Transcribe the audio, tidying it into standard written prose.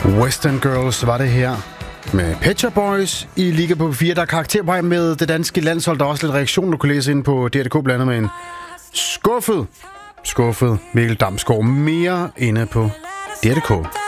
Western Girls var det her med Pet Shop Boys i Liga på 4. Der er karakterpej med det danske landshold. Der er også lidt reaktion, du kunne læse ind på DR.dk, blandet med en skuffet Mikkel Damsgaard. Mere inde på DR.dk.